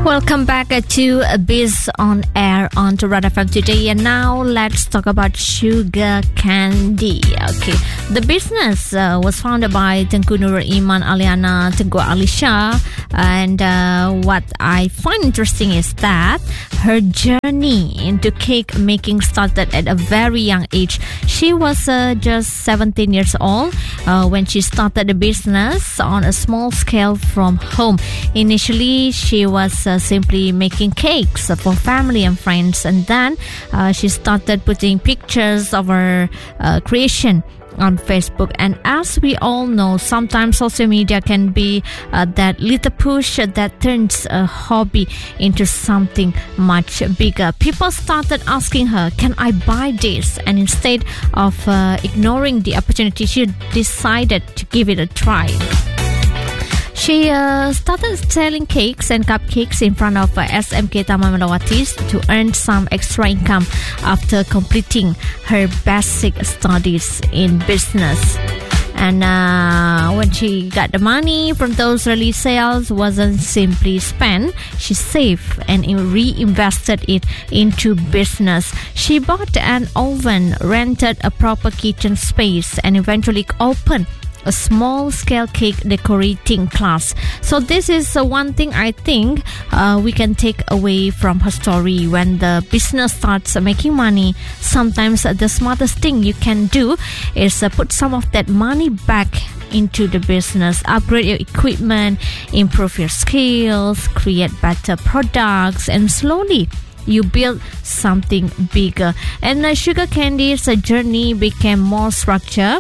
Welcome back to Biz on Air on to Red FM today, and now let's talk about sugar candy. Okay, the business was founded by Tengku Nurul Iman Aliana Tengku Alisha, and what I find interesting is that her journey into cake making started at a very young age. She was just 17 years old when she started the business on a small scale from home. Initially, she was simply making cakes for family and friends, and then she started putting pictures of her creation on Facebook. And as we all know, sometimes social media can be that little push that turns a hobby into something much bigger. People started asking her, can I buy this? And instead of ignoring the opportunity, she decided to give it a try. She started selling cakes and cupcakes in front of SMK Taman Melawati to earn some extra income after completing her basic studies in business. And when she got the money from those early sales, wasn't simply spent. She saved and reinvested it into business. She bought an oven, rented a proper kitchen space, and eventually opened a small-scale cake decorating class. So this is one thing I think we can take away from her story. When the business starts making money, sometimes the smartest thing you can do is put some of that money back into the business, upgrade your equipment, improve your skills, create better products, and slowly you build something bigger. And Sugar Candy's journey became more structured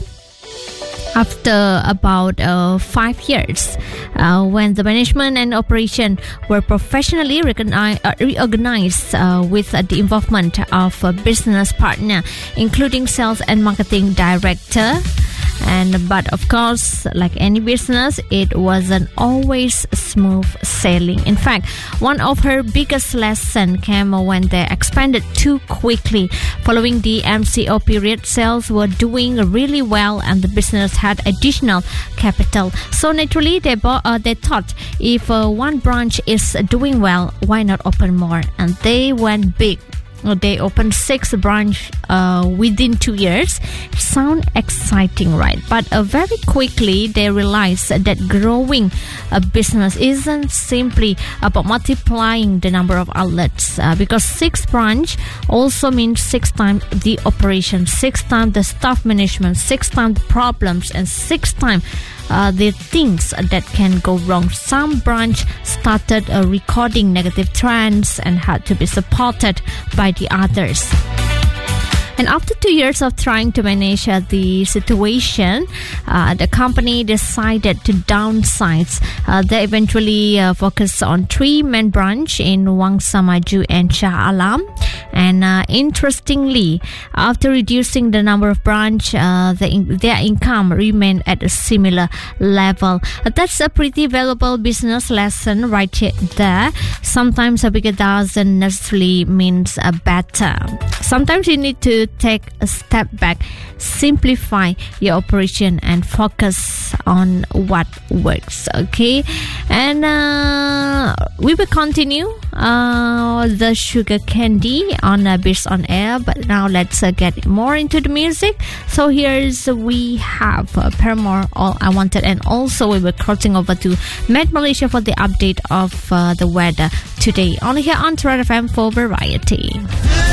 after about 5 years, when the management and operation were professionally reorganized with the involvement of a business partner, including sales and marketing director. But of course, like any business, it wasn't always smooth sailing. In fact, one of her biggest lessons came when they expanded too quickly. Following the MCO period, sales were doing really well and the business had additional capital. So naturally, they thought, if one branch is doing well, why not open more? And they went big. They opened 6 branches within 2 years. Sound exciting, right? But very quickly they realized that growing a business isn't simply about multiplying the number of outlets, because 6 branches also means 6 times the operation, 6 times the staff management, 6 times the problems, and 6 times the things that can go wrong. Some branch started recording negative trends and had to be supported by the others. And after 2 years of trying to manage the situation, the company decided to downsize. They eventually focused on 3 main branches in Wangsa Maju and Shah Alam. And interestingly, after reducing the number of branches, their income remained at a similar level. That's a pretty valuable business lesson right there. Sometimes a bigger doesn't necessarily means a better. Sometimes you need to take a step back, simplify your operation, and focus on what works. Okay, and we will continue the Sugar Candy on Biz on Air, but now let's get more into the music. So here's we have Paramore, All I Wanted, and also we were crossing over to Met Malaysia for the update of the weather today. Only here on Red FM for Variety.